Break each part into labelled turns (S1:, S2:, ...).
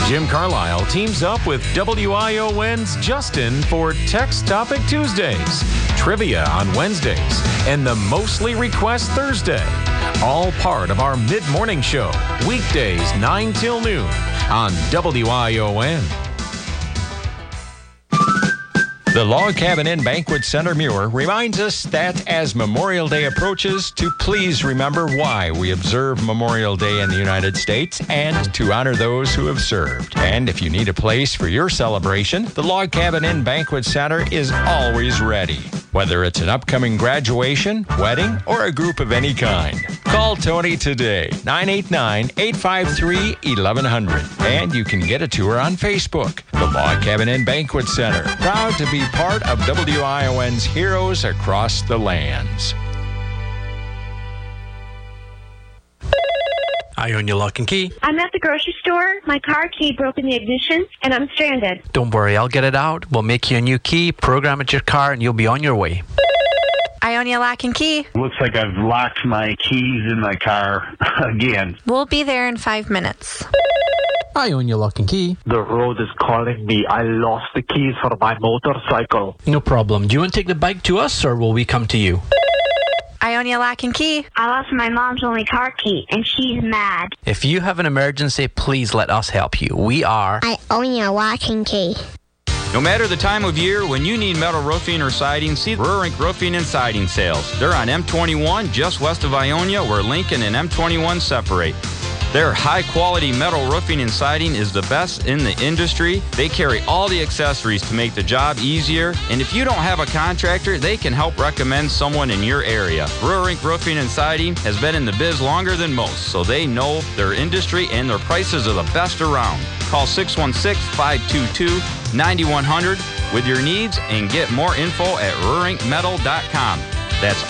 S1: Jim Carlisle teams up with WION's Justin for Text Topic Tuesdays, Trivia on Wednesdays, and the Mostly Request Thursday. All part of our mid-morning show, weekdays 9 till noon on WION.
S2: The Log Cabin Inn Banquet Center Muir reminds us that as Memorial Day approaches, to please remember why we observe Memorial Day in the United States and to honor those who have served. And if you need a place for your celebration, the Log Cabin Inn Banquet Center is always ready. Whether it's an upcoming graduation, wedding, or a group of any kind. Call Tony today, 989-853-1100. And you can get a tour on Facebook. The Log Cabin Inn Banquet Center, proud to be part of WION's Heroes Across the Lands.
S3: Ionia Lock and Key.
S4: I'm at the grocery store. My car key broke in the ignition, and I'm stranded.
S3: Don't worry, I'll get it out. We'll make you a new key, program it your car, and you'll be on your way.
S5: Ionia Lock and Key.
S6: Looks like I've locked my keys in my car again.
S5: We'll be there in 5 minutes.
S3: Ionia Lock and Key.
S7: The road is calling me. I lost the keys for my motorcycle.
S3: No problem. Do you want to take the bike to us, or will we come to you?
S5: Ionia Lock and Key.
S4: I lost my mom's only car key, and she's mad.
S3: If you have an emergency, please let us help you. We are
S8: Ionia Lock and Key.
S9: No matter the time of year, when you need metal roofing or siding, see Ruhrink Roofing and Siding Sales. They're on M21, just west of Ionia, where Lincoln and M21 separate. Their high-quality metal roofing and siding is the best in the industry. They carry all the accessories to make the job easier. And if you don't have a contractor, they can help recommend someone in your area. Ruhrink Roofing and Siding has been in the biz longer than most, so they know their industry and their prices are the best around. Call 616-522-9100 with your needs and get more info at RuhrinkMetal.com. That's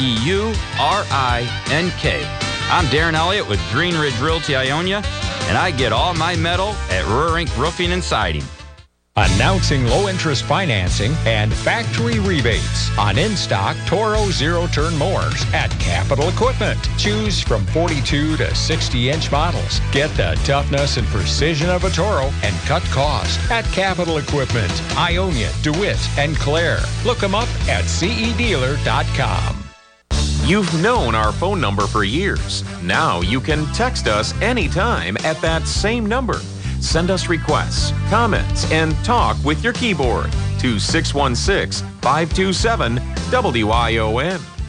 S9: REURINK. I'm Darren Elliott with Green Ridge Realty Ionia, and I get all my metal at Ruhrink Roofing and Siding.
S2: Announcing low-interest financing and factory rebates on in-stock Toro zero-turn mowers at Capital Equipment. Choose from 42 to 60-inch models. Get the toughness and precision of a Toro and cut cost at Capital Equipment, Ionia, DeWitt, and Clare. Look them up at cedealer.com.
S1: You've known our phone number for years. Now you can text us anytime at that same number. Send us requests, comments, and talk with your keyboard to 616-527-WION.